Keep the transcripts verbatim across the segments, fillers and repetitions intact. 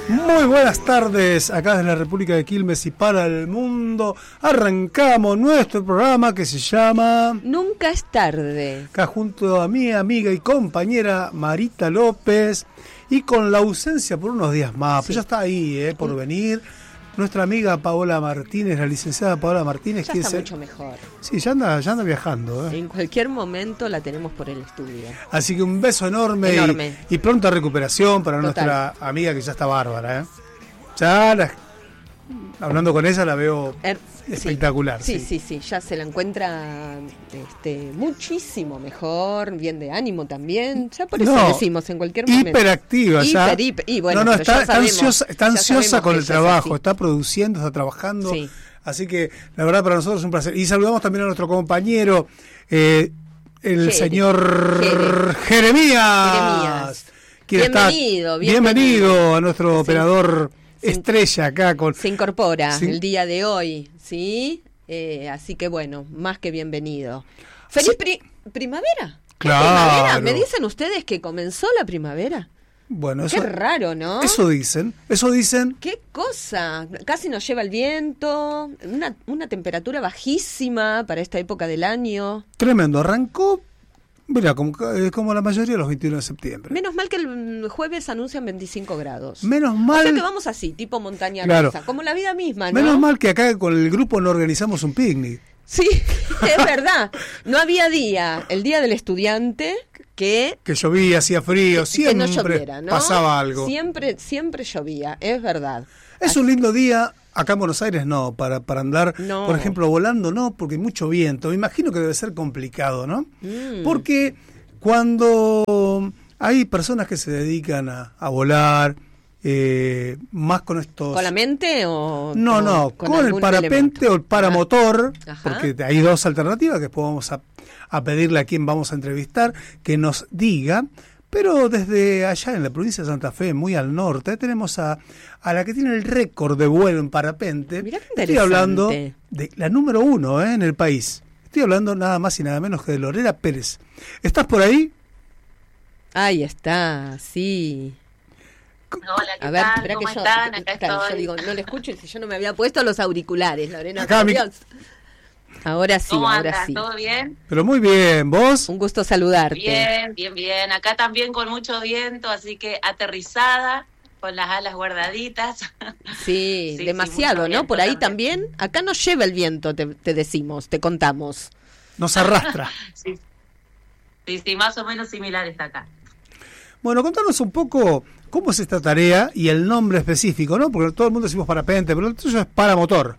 Muy buenas tardes, acá desde la República de Quilmes y para el mundo. Arrancamos nuestro programa que se llama Nunca es tarde. Acá junto a mi amiga y compañera Marita López y con la ausencia por unos días más, sí. Pero ya está ahí, eh, por venir. Nuestra amiga Paola Martínez, la licenciada Paola Martínez. Ya que está es, mucho mejor. Sí, ya anda, ya anda viajando. Eh. En cualquier momento la tenemos por el estudio. Así que un beso enorme, enorme. Y, y pronta recuperación para Total. Nuestra amiga que ya está bárbara. Eh. Ya la, hablando con ella la veo er, espectacular. Sí, sí, sí, sí, sí, ya se la encuentra este, muchísimo mejor, bien de ánimo también. Ya por eso no, decimos en cualquier momento. Hiperactiva, ya. Hiper, hiper, y bueno, no, no, está, está sabemos, ansiosa, está ansiosa con el trabajo, es está produciendo, está trabajando. Sí. Así que la verdad para nosotros es un placer. Y saludamos también a nuestro compañero, eh, el Jere, señor Jere. Jeremías. Jeremías. Bienvenido, Bienvenido, bienvenido a nuestro sí. operador se, estrella acá. Con, se incorpora sí. el día de hoy, ¿sí? Eh, así que bueno, más que bienvenido. ¡Feliz sí. pri- primavera! Claro. ¿Primavera? ¿Me dicen ustedes que comenzó la primavera? Bueno, Qué eso, raro, ¿no? Eso dicen, eso dicen. Qué cosa, casi nos lleva el viento, una, una temperatura bajísima para esta época del año. Tremendo, arrancó, mira, como, como la mayoría de los veintiuno de septiembre. Menos mal que el jueves anuncian veinticinco grados. Menos mal. O sea que vamos así, tipo montaña claro. rusa, como la vida misma, ¿no? Menos mal que acá con el grupo no organizamos un picnic. Sí, es verdad. No había día, el día del estudiante, que... Que llovía, hacía frío, siempre que no lloviera, ¿no? pasaba algo. Siempre, siempre llovía, es verdad. Es Así. Un lindo día, acá en Buenos Aires no, para, para andar, no. por ejemplo, volando no, porque hay mucho viento. Me imagino que debe ser complicado, ¿no? Mm. Porque cuando hay personas que se dedican a, a volar... Eh, más con estos... ¿Con la mente o...? No, o no, con, con el parapente elemento. O el paramotor, Ajá. porque hay dos alternativas que después vamos a, a pedirle a quien vamos a entrevistar que nos diga, pero desde allá en la provincia de Santa Fe, muy al norte, tenemos a, a la que tiene el récord de vuelo en parapente. Mirá qué interesante. Estoy hablando de la número uno eh, en el país. Estoy hablando nada más y nada menos que de Lorena Pérez. ¿Estás por ahí? Ahí está, sí. Hola, ¿qué a ver, tal? espera ¿Cómo que yo, están? Acá claro, yo digo, no le escucho y si yo no me había puesto los auriculares, Lorena. Acá, mi... Ahora sí, ¿Cómo ahora andas? sí. ¿Todo bien? Pero muy bien, ¿vos? Un gusto saludarte. Bien, bien, bien. Acá también con mucho viento, así que aterrizada, con las alas guardaditas. Sí, sí demasiado, sí, ¿no? Por ahí también. también. Acá nos lleva el viento, te, te decimos, te contamos. Nos arrastra. sí. sí, sí, más o menos similar está acá. Bueno, contanos un poco cómo es esta tarea y el nombre específico, ¿no? Porque todo el mundo decimos parapente, pero el tuyo es paramotor.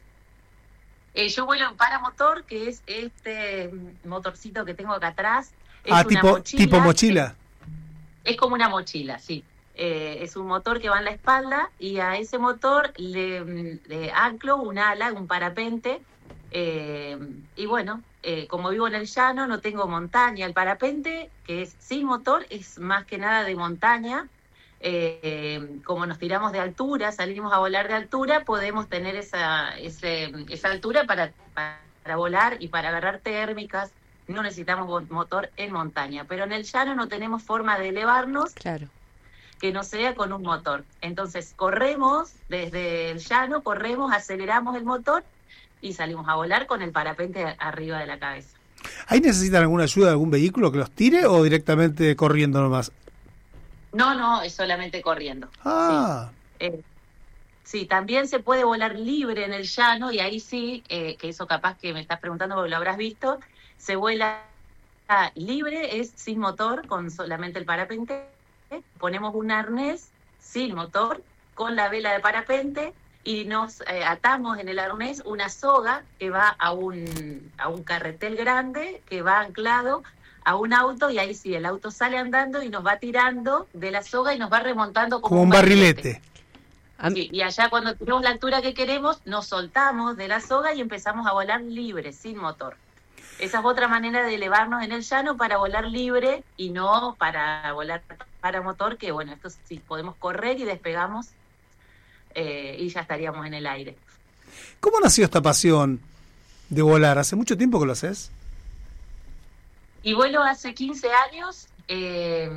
Eh, yo vuelo en paramotor, que es este motorcito que tengo acá atrás. Es ah, una tipo mochila, tipo mochila. Es, es como una mochila, sí. Eh, es un motor que va en la espalda y a ese motor le, le anclo un ala, un parapente. Eh, y bueno, eh, como vivo en el llano, no tengo montaña. El parapente, que es sin motor, es más que nada de montaña. Eh, eh, como nos tiramos de altura, salimos a volar de altura, podemos tener esa, ese, esa altura para, para volar y para agarrar térmicas. No necesitamos motor en montaña, pero en el llano no tenemos forma de elevarnos. Claro. Que no sea con un motor. Entonces corremos desde el llano, corremos, aceleramos el motor y salimos a volar con el parapente arriba de la cabeza. ¿Ahí necesitan alguna ayuda de algún vehículo que los tire o directamente corriendo nomás? No, no, es solamente corriendo. Ah. Sí, eh, sí también se puede volar libre en el llano y ahí sí, eh, que eso capaz que me estás preguntando porque lo habrás visto, se vuela libre, es sin motor, con solamente el parapente. Ponemos un arnés sin motor con la vela de parapente y nos eh, atamos en el arnés una soga que va a un, a un carretel grande que va anclado a un auto y ahí sí, el auto sale andando y nos va tirando de la soga y nos va remontando como, como un barrilete. barrilete. Sí, y allá cuando tenemos la altura que queremos, nos soltamos de la soga y empezamos a volar libre, sin motor. Esa es otra manera de elevarnos en el llano para volar libre y no para volar para motor, que bueno, esto sí, podemos correr y despegamos eh, y ya estaríamos en el aire. ¿Cómo nació esta pasión de volar? ¿Hace mucho tiempo que lo haces? Y vuelo hace quince años, eh,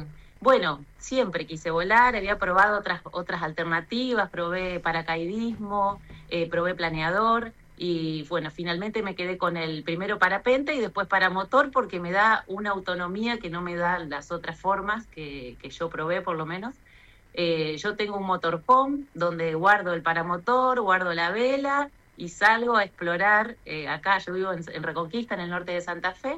bueno, siempre quise volar, había probado otras, otras alternativas, probé paracaidismo, eh, probé planeador, y bueno, finalmente me quedé con el primero parapente y después paramotor porque me da una autonomía que no me dan las otras formas que, que yo probé por lo menos. Eh, yo tengo un motorhome donde guardo el paramotor, guardo la vela y salgo a explorar. Eh, acá yo vivo en, en Reconquista, en el norte de Santa Fe,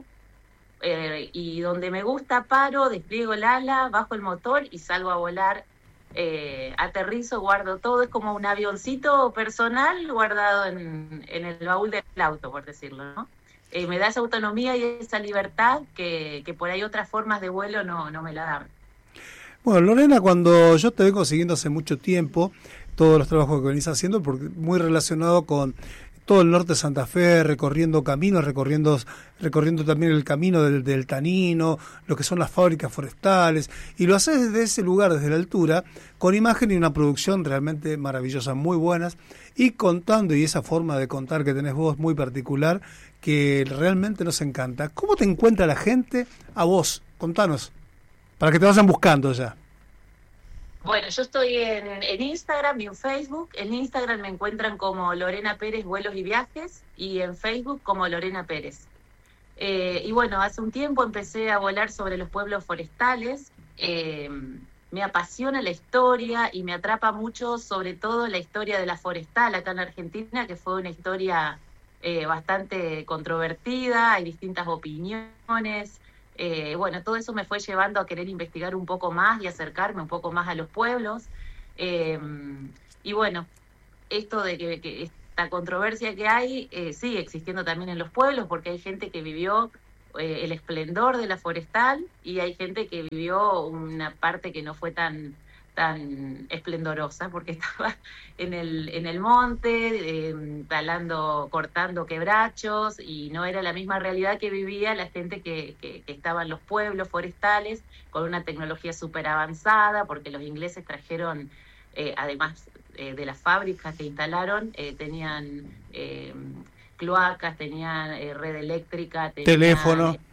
eh, y donde me gusta paro, despliego el ala, bajo el motor y salgo a volar. Eh, aterrizo, guardo todo, es como un avioncito personal guardado en, en el baúl del auto, por decirlo, ¿no? Eh, me da esa autonomía y esa libertad que, que por ahí otras formas de vuelo no, no me la dan. Bueno, Lorena, cuando yo te vengo siguiendo hace mucho tiempo, todos los trabajos que venís haciendo, porque muy relacionado con todo el norte de Santa Fe, recorriendo caminos, recorriendo recorriendo también el camino del, del Tanino, lo que son las fábricas forestales, y lo haces desde ese lugar, desde la altura, con imagen y una producción realmente maravillosa, muy buenas, y contando, y esa forma de contar que tenés vos muy particular, que realmente nos encanta. ¿Cómo te encuentra la gente a vos? Contanos, para que te vayan buscando ya. Bueno, yo estoy en, en Instagram y en Facebook. En Instagram me encuentran como Lorena Pérez Vuelos y Viajes y en Facebook como Lorena Pérez. Eh, y bueno, hace un tiempo empecé a volar sobre los pueblos forestales. Eh, me apasiona la historia y me atrapa mucho, sobre todo la historia de la forestal acá en Argentina, que fue una historia eh, bastante controvertida, hay distintas opiniones. Eh, bueno, todo eso me fue llevando a querer investigar un poco más y acercarme un poco más a los pueblos. Eh, y bueno, esto de que, que esta controversia que hay eh, sigue existiendo también en los pueblos, porque hay gente que vivió eh, el esplendor de la forestal y hay gente que vivió una parte que no fue tan tan esplendorosa, porque estaba en el en el monte, eh, talando, cortando quebrachos, y no era la misma realidad que vivía la gente que, que, que estaba en los pueblos forestales, con una tecnología súper avanzada, porque los ingleses trajeron, eh, además eh, de las fábricas que instalaron, eh, tenían eh, cloacas, tenían eh, red eléctrica, tenían, teléfono. Eh,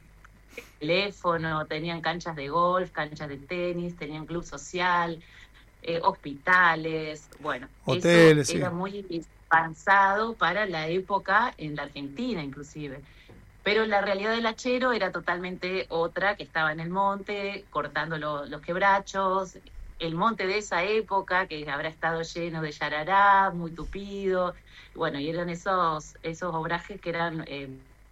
teléfono, tenían canchas de golf, canchas de tenis, tenían club social, eh, hospitales, bueno, hoteles, eso era sí. muy avanzado para la época en la Argentina inclusive. Pero la realidad del hachero era totalmente otra, que estaba en el monte, cortando lo, los quebrachos, el monte de esa época, que habrá estado lleno de yarará, muy tupido, bueno, y eran esos, esos obrajes que eran... Eh,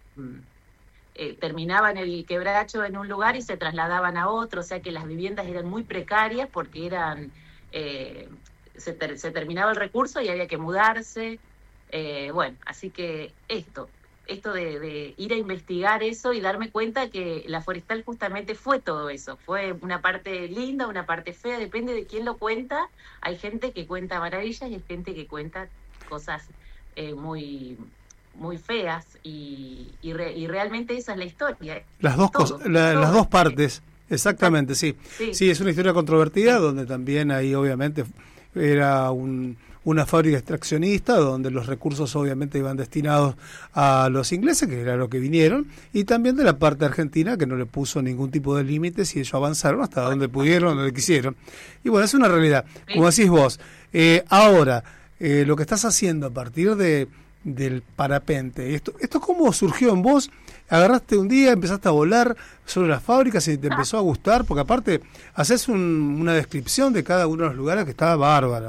Eh, terminaban el quebracho en un lugar y se trasladaban a otro, o sea que las viviendas eran muy precarias porque eran eh, se, ter, se terminaba el recurso y había que mudarse. Eh, bueno, así que esto, esto de, de ir a investigar eso y darme cuenta que la forestal justamente fue todo eso, fue una parte linda, una parte fea, depende de quién lo cuenta. Hay gente que cuenta maravillas y hay gente que cuenta cosas eh, muy... muy feas y, y, re, y realmente esa es la historia. Las dos todo, cosas, la, todo. las dos partes, exactamente, sí. Sí, sí es una historia controvertida, sí. Donde también ahí obviamente era un, una fábrica extraccionista donde los recursos obviamente iban destinados a los ingleses, que era lo que vinieron, y también de la parte argentina, que no le puso ningún tipo de límites y ellos avanzaron hasta donde pudieron, donde quisieron. Y bueno, es una realidad, como decís vos. Eh, ahora, eh, lo que estás haciendo a partir de del parapente, ¿Esto, ¿esto cómo surgió en vos? ¿Agarraste un día, empezaste a volar sobre las fábricas y te empezó a gustar? Porque aparte, haces un, una descripción de cada uno de los lugares que estaba bárbara.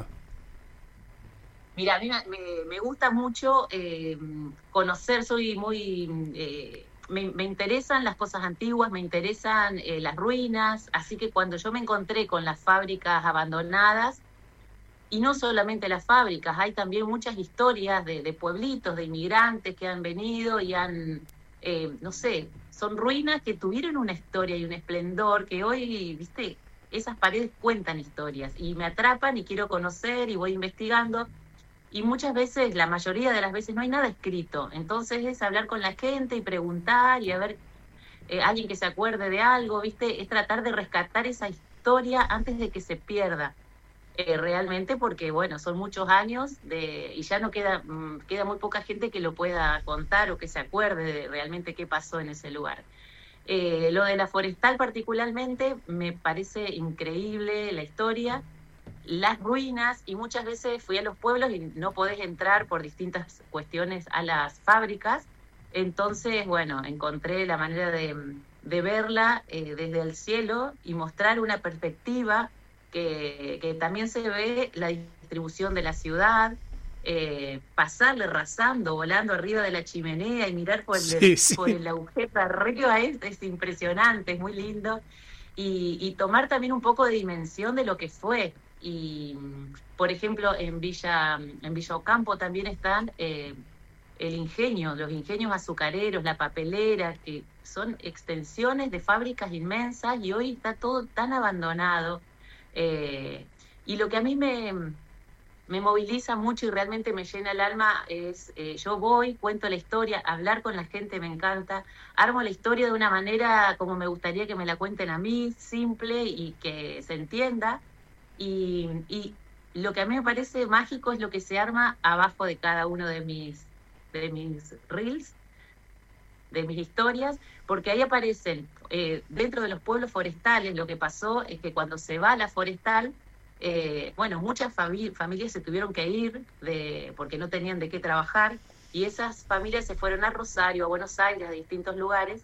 Mira, a mí me, me gusta mucho eh, conocer, soy muy... Eh, me, me interesan las cosas antiguas, me interesan eh, las ruinas, así que cuando yo me encontré con las fábricas abandonadas, y no solamente las fábricas, hay también muchas historias de, de pueblitos, de inmigrantes que han venido y han, eh, no sé, son ruinas que tuvieron una historia y un esplendor que hoy, viste, esas paredes cuentan historias y me atrapan y quiero conocer y voy investigando. Y muchas veces, la mayoría de las veces, no hay nada escrito. Entonces es hablar con la gente y preguntar y a ver, eh, alguien que se acuerde de algo, viste, es tratar de rescatar esa historia antes de que se pierda. Eh, realmente porque, bueno, son muchos años de, y ya no queda mmm, queda muy poca gente que lo pueda contar o que se acuerde de realmente qué pasó en ese lugar. Eh, lo de la forestal particularmente me parece increíble la historia, las ruinas, y muchas veces fui a los pueblos y no podés entrar por distintas cuestiones a las fábricas, entonces, bueno, encontré la manera de, de verla eh, desde el cielo y mostrar una perspectiva que, que también se ve la distribución de la ciudad, eh, pasarle rasando, volando arriba de la chimenea y mirar por el, sí, sí. por el agujero arriba es, es impresionante, es muy lindo, y, y tomar también un poco de dimensión de lo que fue. Y, por ejemplo, en Villa, en Villa Ocampo también están eh, el ingenio, los ingenios azucareros, la papelera, que son extensiones de fábricas inmensas, y hoy está todo tan abandonado. Eh, y lo que a mí me, me moviliza mucho y realmente me llena el alma es, eh, yo voy, cuento la historia, hablar con la gente me encanta, armo la historia de una manera como me gustaría que me la cuenten a mí, simple y que se entienda. Y, y lo que a mí me parece mágico es lo que se arma abajo de cada uno de mis, de mis reels, de mis historias, porque ahí aparecen, eh, dentro de los pueblos forestales, lo que pasó es que cuando se va la forestal, eh, bueno, muchas fami- familias se tuvieron que ir de, porque no tenían de qué trabajar, y esas familias se fueron a Rosario, a Buenos Aires, a distintos lugares.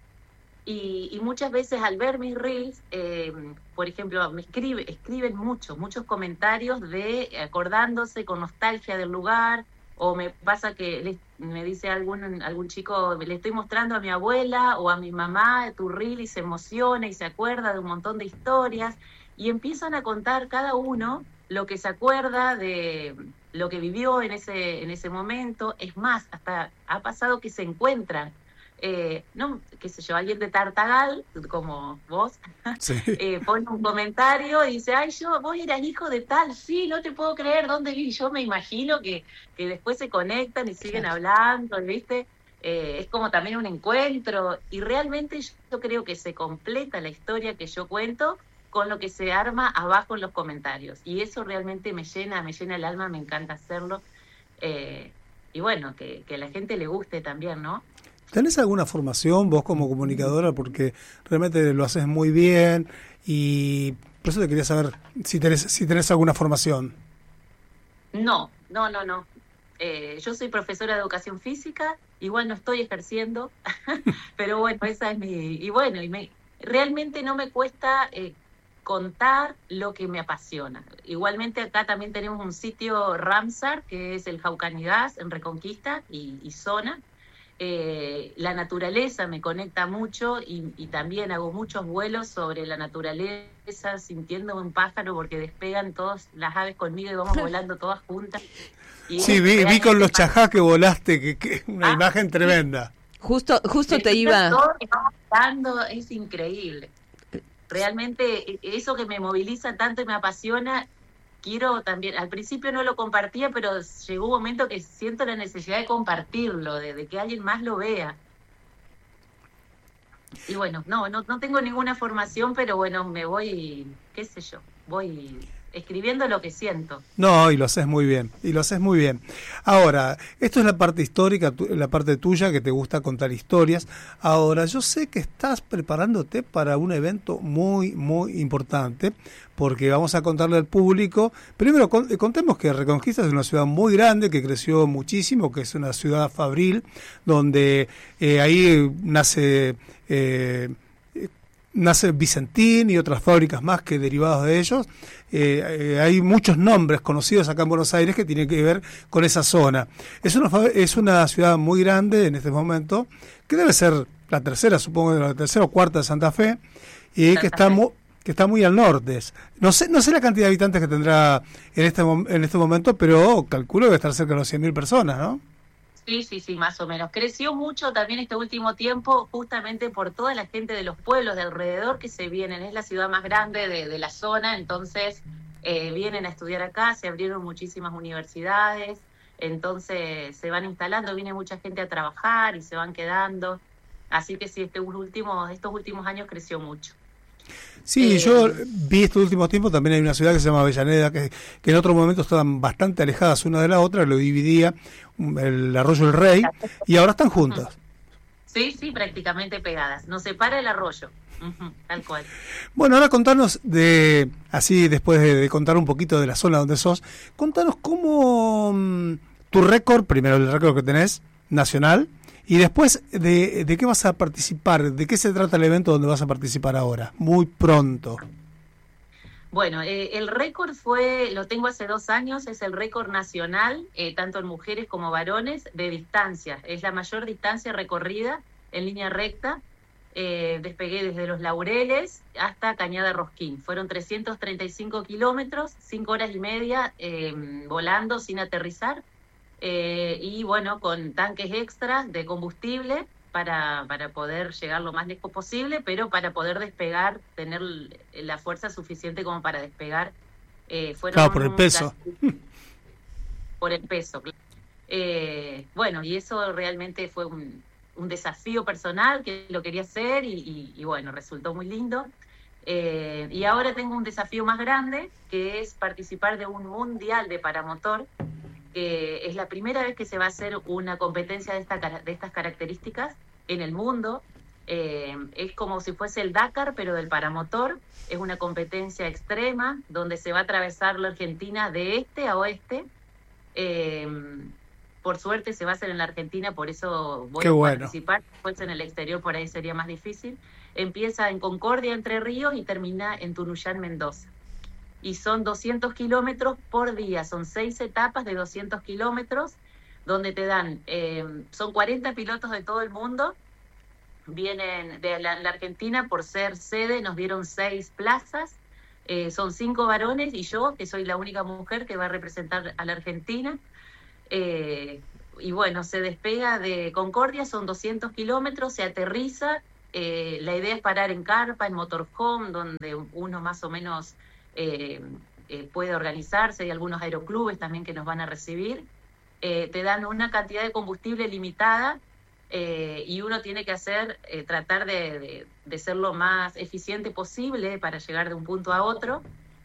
Y, y muchas veces al ver mis reels, eh, por ejemplo, me escribe, escriben muchos, muchos comentarios de acordándose con nostalgia del lugar, o me pasa que les, me dice algún, algún chico, le estoy mostrando a mi abuela o a mi mamá tu reel y se emociona y se acuerda de un montón de historias, y empiezan a contar cada uno lo que se acuerda de lo que vivió en ese, en ese momento. Es más, hasta ha pasado que se encuentran. Eh, no, qué sé yo, alguien de Tartagal, como vos, sí. eh, pone un comentario y dice, ay, yo, vos eras hijo de tal, sí, no te puedo creer, ¿dónde vi? Yo me imagino que, que después se conectan y siguen claro. hablando, ¿viste? Eh, es como también un encuentro, y realmente yo creo que se completa la historia que yo cuento con lo que se arma abajo en los comentarios, y eso realmente me llena, me llena el alma, me encanta hacerlo, eh, y bueno, que, que a la gente le guste también, ¿no? ¿Tenés alguna formación vos como comunicadora? Porque realmente lo haces muy bien, y por eso te quería saber si tenés, si tenés alguna formación. No, no, no, no. Eh, yo soy profesora de educación física, igual no estoy ejerciendo, pero bueno, esa es mi... Y bueno, y me, realmente no me cuesta eh, contar lo que me apasiona. Igualmente acá también tenemos un sitio Ramsar, que es el Jaucanigas en Reconquista y, y zona. Eh, la naturaleza me conecta mucho, y, y también hago muchos vuelos sobre la naturaleza, sintiendo un pájaro porque despegan todas las aves conmigo y vamos volando todas juntas. Y sí, vi, vi con los chajás que volaste, que, que una ah, imagen tremenda. Justo, justo te iba... Todo que vamos volando es increíble. Realmente eso que me moviliza tanto y me apasiona. Quiero también, al principio no lo compartía, pero llegó un momento que siento la necesidad de compartirlo, de, de que alguien más lo vea. Y bueno, no, no, no tengo ninguna formación, pero bueno, me voy, qué sé yo, voy escribiendo lo que siento. No, y lo haces muy bien, y lo haces muy bien. Ahora, esto es la parte histórica, la parte tuya, que te gusta contar historias. Ahora, yo sé que estás preparándote para un evento muy, muy importante, porque vamos a contarle al público. Primero, contemos que Reconquista es una ciudad muy grande, que creció muchísimo, que es una ciudad fabril, donde eh, ahí nace... Eh, nace Vicentín y otras fábricas más que derivados de ellos. Eh, eh, hay muchos nombres conocidos acá en Buenos Aires que tienen que ver con esa zona. Es una, es una ciudad muy grande en este momento, que debe ser la tercera, supongo, la tercera o cuarta de Santa Fe, y Santa que está muy... que está muy al norte. No sé no sé la cantidad de habitantes que tendrá en este en este momento, pero calculo que debe estar cerca de los cien mil personas, ¿no? Sí, sí, sí, más o menos. Creció mucho también este último tiempo, justamente por toda la gente de los pueblos de alrededor que se vienen. Es la ciudad más grande de, de la zona, entonces eh, vienen a estudiar acá, se abrieron muchísimas universidades, entonces se van instalando, viene mucha gente a trabajar y se van quedando. Así que sí, este último, estos últimos años creció mucho. Sí, eh, yo vi estos últimos tiempos, también hay una ciudad que se llama Avellaneda, que, que en otro momento estaban bastante alejadas una de la otra, lo dividía el Arroyo del Rey, y ahora están juntas. Sí, sí, prácticamente pegadas. Nos separa el arroyo. Uh-huh, tal cual. Bueno, ahora contanos de, así después de, de contar un poquito de la zona donde sos, contanos cómo um, tu récord, primero el récord que tenés, nacional, y después de, de qué vas a participar, de qué se trata el evento donde vas a participar ahora, muy pronto. Bueno, eh, el récord fue, lo tengo hace dos años, es el récord nacional, eh, tanto en mujeres como varones, de distancia. Es la mayor distancia recorrida en línea recta. Eh, despegué desde Los Laureles hasta Cañada Rosquín. Fueron trescientos treinta y cinco kilómetros, cinco horas y media eh, volando sin aterrizar. Eh, y bueno, con tanques extras de combustible para, para poder llegar lo más lejos posible, pero para poder despegar, tener la fuerza suficiente como para despegar. Eh, fueron claro, por el peso. Casi, por el peso, claro. Eh, bueno, y eso realmente fue un, un desafío personal, que lo quería hacer y, y, y bueno, resultó muy lindo. Eh, y ahora tengo un desafío más grande, que es participar de un mundial de paramotor, que es la primera vez que se va a hacer una competencia de, esta, de estas características en el mundo. Eh, es como si fuese el Dakar, pero del paramotor. Es una competencia extrema, donde se va a atravesar la Argentina de este a oeste. Eh, por suerte se va a hacer en la Argentina, por eso voy Qué a bueno. participar. Después en el exterior por ahí sería más difícil. Empieza en Concordia, Entre Ríos, y termina en Tunuyán, Mendoza. Y son doscientos kilómetros por día, son seis etapas de doscientos kilómetros, donde te dan, eh, son cuarenta pilotos de todo el mundo, vienen de la, la Argentina, por ser sede nos dieron seis plazas, eh, son cinco varones y yo, que soy la única mujer que va a representar a la Argentina. Eh, y bueno, se despega de Concordia, son doscientos kilómetros, se aterriza, eh, la idea es parar en carpa, en motorhome, donde uno más o menos eh, eh, puede organizarse, hay algunos aeroclubes también que nos van a recibir, eh, te dan una cantidad de combustible limitada, eh, y uno tiene que hacer, eh, tratar de, de, de ser lo más eficiente posible para llegar de un punto a otro,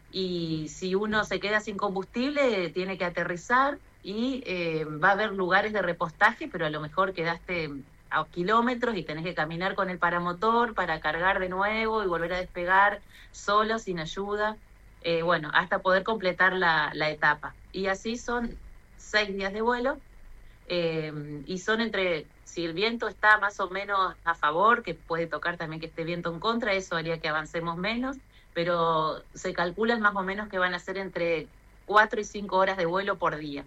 y si uno se queda sin combustible, tiene que aterrizar, y eh, va a haber lugares de repostaje, pero a lo mejor quedaste a kilómetros y tenés que caminar con el paramotor para cargar de nuevo y volver a despegar solo, sin ayuda, eh, bueno, hasta poder completar la, la etapa. Y así son seis días de vuelo, eh, y son entre, si el viento está más o menos a favor, que puede tocar también que esté viento en contra, eso haría que avancemos menos, pero se calculan más o menos que van a ser entre cuatro y cinco horas de vuelo por día.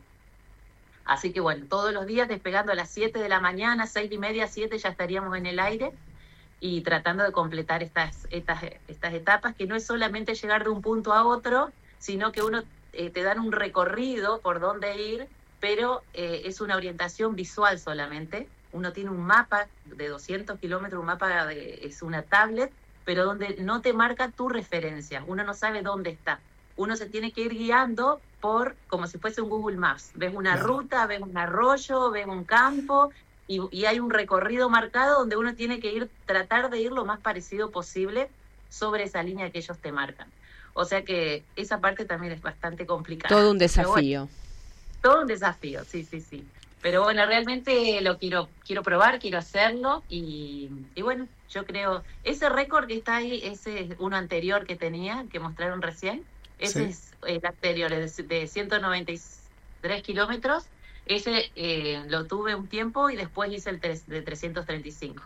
Así que bueno, todos los días despegando a las siete de la mañana, seis y media, siete ya estaríamos en el aire y tratando de completar estas, estas, estas etapas, que no es solamente llegar de un punto a otro, sino que uno eh, te dan un recorrido por dónde ir, pero eh, es una orientación visual solamente. Uno tiene un mapa de doscientos kilómetros, un mapa de, es una tablet, pero donde no te marca tu referencia, uno no sabe dónde está. Uno se tiene que ir guiando por, como si fuese un Google Maps. Ves una claro. ruta, ves un arroyo, ves un campo, y, y hay un recorrido marcado donde uno tiene que ir, tratar de ir lo más parecido posible sobre esa línea que ellos te marcan. O sea que esa parte también es bastante complicada. Todo un desafío. Bueno, todo un desafío, sí, sí, sí. Pero bueno, realmente lo quiero quiero probar, quiero hacerlo, y, y bueno, yo creo, ese récord que está ahí, ese es uno anterior que tenía, que mostraron recién. Ese sí. es el anterior, es de ciento noventa y tres kilómetros. Ese eh, lo tuve un tiempo y después hice el tres, de trescientos treinta y cinco.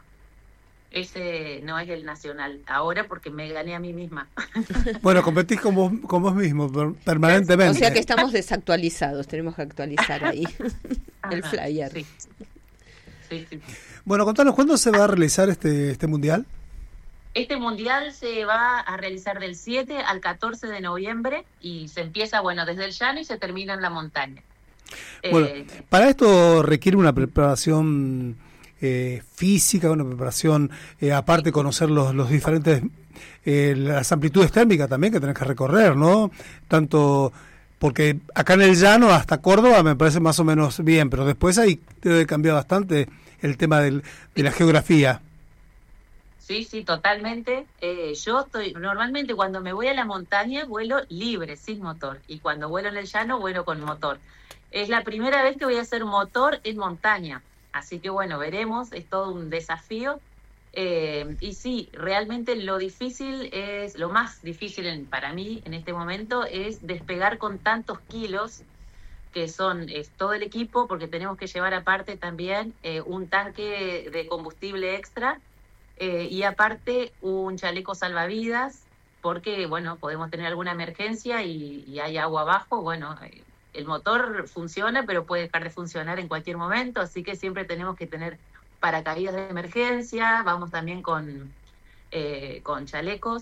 Ese no es el nacional ahora porque me gané a mí misma. Bueno, competís con vos, con vos mismo permanentemente. O sea que estamos desactualizados, tenemos que actualizar ahí el flyer. Sí. Sí, sí. Bueno, contanos, ¿cuándo se va a realizar este, este mundial? Este mundial se va a realizar del siete al catorce de noviembre y se empieza, bueno, desde el llano y se termina en la montaña. Bueno, eh, para esto requiere una preparación eh, física, una preparación, eh, aparte conocer los, los diferentes, eh, las amplitudes térmicas también que tenés que recorrer, ¿no? Tanto, porque acá en el llano hasta Córdoba me parece más o menos bien, pero después ahí debe cambiar bastante el tema del, de la geografía. Sí, sí, totalmente. Eh, yo estoy, normalmente cuando me voy a la montaña vuelo libre, sin motor, y cuando vuelo en el llano vuelo con motor. Es la primera vez que voy a hacer motor en montaña. Así que bueno, veremos, es todo un desafío. Eh, y sí, realmente lo difícil es, lo más difícil en, para mí en este momento es despegar con tantos kilos, que son es todo el equipo, porque tenemos que llevar aparte también eh, un tanque de combustible extra eh, y aparte un chaleco salvavidas, porque bueno, podemos tener alguna emergencia y, y hay agua abajo, bueno, eh, el motor funciona, pero puede dejar de funcionar en cualquier momento, así que siempre tenemos que tener paracaídas de emergencia, vamos también con, eh, con chalecos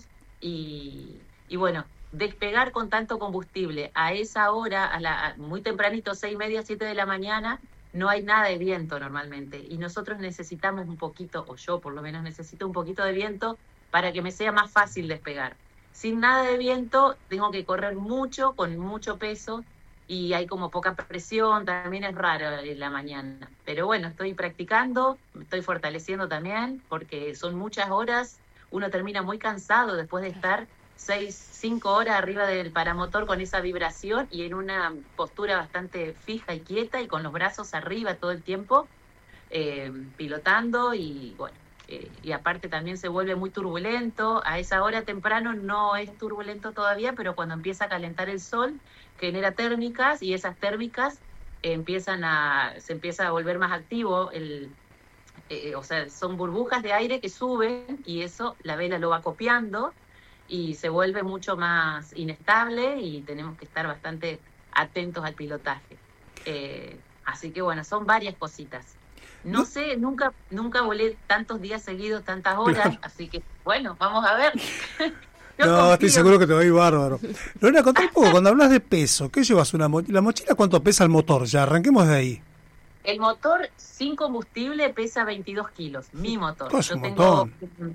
y, y bueno, despegar con tanto combustible a esa hora, a la, a muy tempranito, seis y media, siete de la mañana, no hay nada de viento normalmente y nosotros necesitamos un poquito, o yo por lo menos necesito un poquito de viento para que me sea más fácil despegar. Sin nada de viento tengo que correr mucho, con mucho peso, y hay como poca presión, también es raro en la mañana. Pero bueno, estoy practicando, me estoy fortaleciendo también, porque son muchas horas, uno termina muy cansado después de estar seis, cinco horas arriba del paramotor con esa vibración y en una postura bastante fija y quieta y con los brazos arriba todo el tiempo, eh, pilotando y bueno, eh, y aparte también se vuelve muy turbulento. A esa hora temprano no es turbulento todavía, pero cuando empieza a calentar el sol genera térmicas y esas térmicas eh, empiezan a se empieza a volver más activo el eh, o sea, son burbujas de aire que suben y eso la vela lo va copiando y se vuelve mucho más inestable y tenemos que estar bastante atentos al pilotaje. Eh, así que bueno, son varias cositas. No sé, nunca nunca volé tantos días seguidos, tantas horas, claro. Así que bueno, vamos a ver. No, confío. Estoy seguro que te va a ir bárbaro. Lorena, contá un poco, cuando hablas de peso, ¿qué llevas? Una mo- ¿La mochila cuánto pesa el motor? Ya, arranquemos de ahí. El motor sin combustible pesa veintidós kilos, mi motor. Oh, es Yo un tengo montón.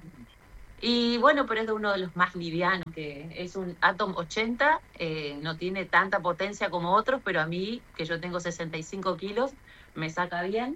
Y bueno, pero es de uno de los más livianos, que es un Atom ochenta, eh, no tiene tanta potencia como otros, pero a mí, que yo tengo sesenta y cinco kilos, me saca bien.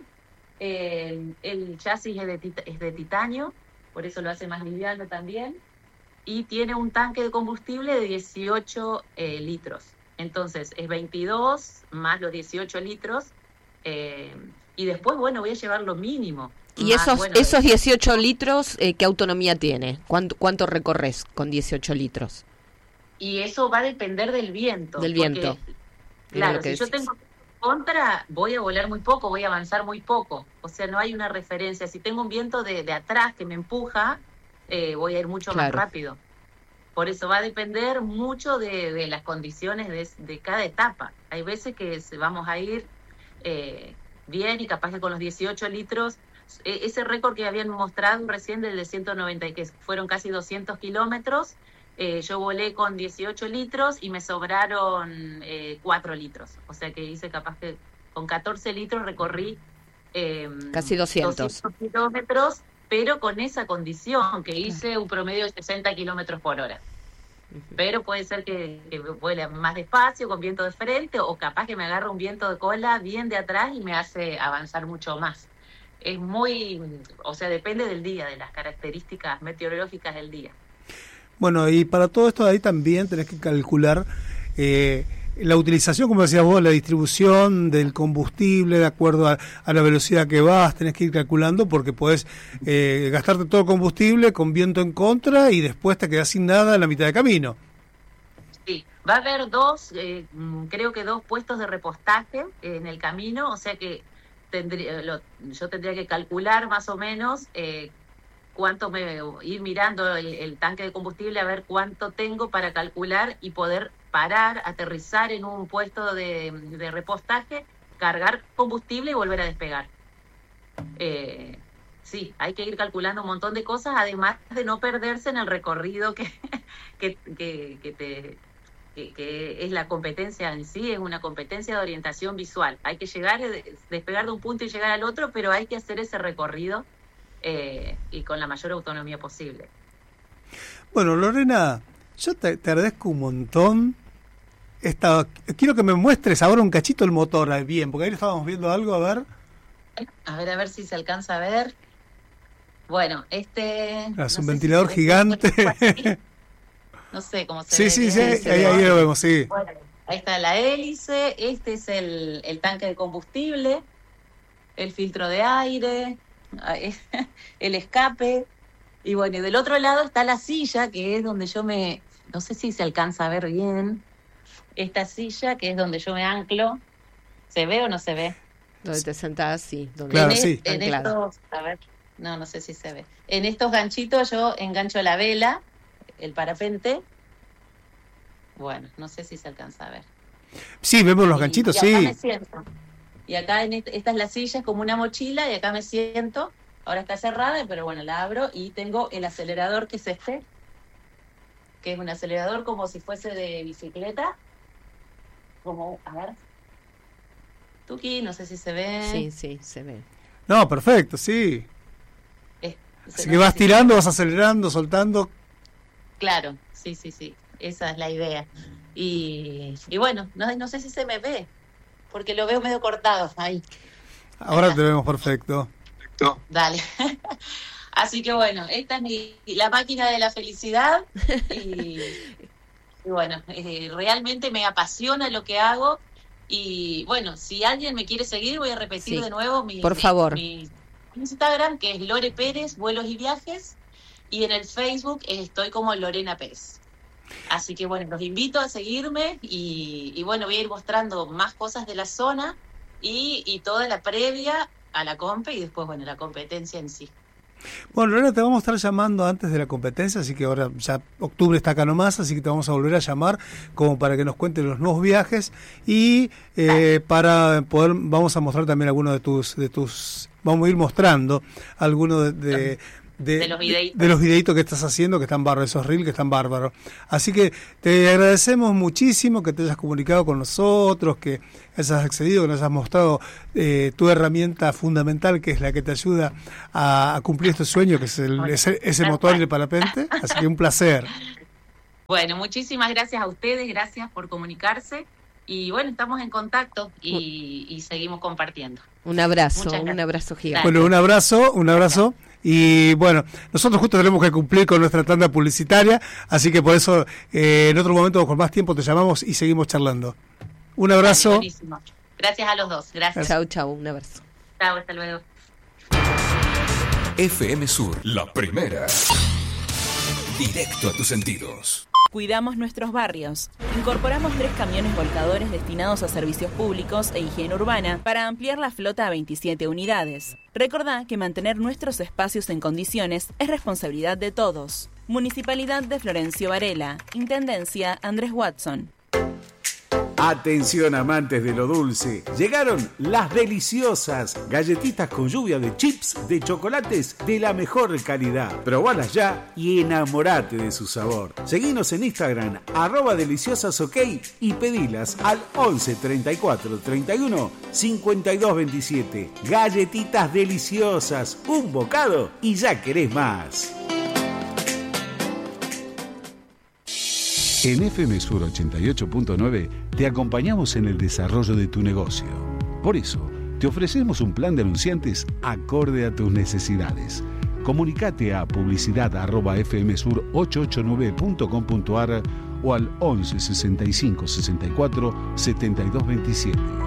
Eh, el chasis es de, tit- es de titanio, por eso lo hace más liviano también. Y tiene un tanque de combustible de dieciocho eh, litros. Entonces, es veintidós más los dieciocho litros. Eh, y después, bueno, voy a llevar lo mínimo. ¿Y más, esos, bueno, esos dieciocho litros, eh, qué autonomía tiene? ¿Cuánto, ¿Cuánto recorres con dieciocho litros? Y eso va a depender del viento. Del viento. Porque, claro, si decís. Yo tengo contra, voy a volar muy poco, voy a avanzar muy poco. O sea, no hay una referencia. Si tengo un viento de, de atrás que me empuja, eh, voy a ir mucho claro. más rápido. Por eso va a depender mucho de, de las condiciones de, de cada etapa. Hay veces que vamos a ir eh, bien y capaz que con los dieciocho litros, eh, ese récord que habían mostrado recién del de ciento noventa, que fueron casi doscientos kilómetros, eh, yo volé con dieciocho litros y me sobraron eh, cuatro litros. O sea que hice capaz que con catorce litros recorrí eh, casi doscientos kilómetros, pero con esa condición, que hice un promedio de sesenta kilómetros por hora. Pero puede ser que, que vuele más despacio, con viento de frente, o capaz que me agarra un viento de cola bien de atrás y me hace avanzar mucho más. Es muy, o sea, depende del día, de las características meteorológicas del día. Bueno, y para todo esto de ahí también tenés que calcular eh, la utilización, como decías vos, la distribución del combustible de acuerdo a, a la velocidad que vas, tenés que ir calculando porque podés eh, gastarte todo el combustible con viento en contra y después te quedás sin nada en la mitad de camino. Sí, va a haber dos, eh, creo que dos puestos de repostaje en el camino, o sea que tendría, lo, yo tendría que calcular más o menos eh, cuánto me, ir mirando el, el tanque de combustible a ver cuánto tengo para calcular y poder parar, aterrizar en un puesto de, de repostaje, cargar combustible y volver a despegar. Eh, sí, hay que ir calculando un montón de cosas, además de no perderse en el recorrido que, que, que, que, te, que, que es la competencia en sí, es una competencia de orientación visual. Hay que llegar, despegar de un punto y llegar al otro, pero hay que hacer ese recorrido eh, y con la mayor autonomía posible. Bueno, Lorena, yo te, te agradezco un montón. Esta, quiero que me muestres ahora un cachito el motor, bien, porque ahí estábamos viendo algo, a ver. A ver, a ver si se alcanza a ver. Bueno, este... Es no un sé ventilador si gigante. No sé cómo se sí, ve. Sí, sí, sí, ahí, ahí lo vemos, sí. Bueno, ahí está la hélice, este es el, el tanque de combustible. el filtro de aire, el escape. Y bueno, y del otro lado está la silla, que es donde yo me... No sé si se alcanza a ver bien. Esta silla, que es donde yo me anclo. ¿Se ve o no se ve? Donde te sentás, sí. Donde Claro, en sí. es- en estos, a ver, no, no sé si se ve. En estos ganchitos yo engancho la vela, el parapente. Bueno, no sé si se alcanza a ver. Sí, vemos los Y- ganchitos, y acá sí. me siento. Y acá en este- esta es la silla, es como una mochila, y acá me siento. Ahora está cerrada, pero bueno, la abro y tengo el acelerador, que es este, que es un acelerador como si fuese de bicicleta. Como, a ver. Tuki, no sé si se ve. Sí, sí, se ve. No, perfecto, sí. Eh, Así no que sé vas si- tirando, vas acelerando, soltando. Claro, sí, sí, sí. Esa es la idea. Y, y bueno, no, no sé si se me ve, porque lo veo medio cortado ahí. Ahora te vemos perfecto. Dale. Así que bueno, esta es mi, la máquina de la felicidad. Y, y bueno, eh, realmente me apasiona lo que hago. Y bueno, si alguien me quiere seguir, voy a repetir Sí, de nuevo mi, por favor. mi Instagram, que es Lore Pérez, vuelos y viajes. Y en el Facebook estoy como Lorena Pérez. Así que bueno, los invito a seguirme y, y bueno, voy a ir mostrando más cosas de la zona y, y toda la previa a la compe y después, bueno, la competencia en sí. Bueno, Lorena, te vamos a estar llamando antes de la competencia, así que ahora ya octubre está acá nomás, así que te vamos a volver a llamar como para que nos cuentes los nuevos viajes y eh, para poder, vamos a mostrar también algunos de tus, de tus, vamos a ir mostrando algunos de... de De, De los videitos. de, de los videitos que estás haciendo, que están bárbaros, esos reels que están bárbaros. Así que te agradecemos muchísimo que te hayas comunicado con nosotros, que hayas accedido, que nos hayas mostrado eh, tu herramienta fundamental, que es la que te ayuda a, a cumplir este sueño, que es el, ese, ese motor y el parapente. Así que un placer. Bueno, muchísimas gracias a ustedes, gracias por comunicarse y bueno, estamos en contacto y, y seguimos compartiendo. Un abrazo, Muchas un gracias. abrazo gigante. Bueno, un abrazo, un abrazo. Y bueno, nosotros justo tenemos que cumplir con nuestra tanda publicitaria, así que por eso eh, en otro momento con más tiempo te llamamos y seguimos charlando. Un abrazo. Buenísimo. Gracias a los dos, gracias. Chau, chau, un abrazo. Chao, hasta luego. F M Sur, la primera. Directo a tus sentidos. Cuidamos nuestros barrios. Incorporamos tres camiones volcadores destinados a servicios públicos e higiene urbana para ampliar la flota a veintisiete unidades. Recordá que mantener nuestros espacios en condiciones es responsabilidad de todos. Municipalidad de Florencio Varela. Intendencia Andrés Watson. Atención amantes de lo dulce, llegaron las deliciosas galletitas con lluvia de chips de chocolates de la mejor calidad. Probalas ya y enamorate de su sabor. Seguinos en Instagram, arroba deliciosasok y pedilas al once treinta y cuatro treinta y uno cincuenta y dos veintisiete. Galletitas deliciosas, un bocado y ya querés más. En F M Sur ochenta y ocho punto nueve te acompañamos en el desarrollo de tu negocio. Por eso, te ofrecemos un plan de anunciantes acorde a tus necesidades. Comunicate a publicidad arroba f m sur ochocientos ochenta y nueve punto com punto a r o al once sesenta y cinco sesenta y cuatro setenta y dos veintisiete.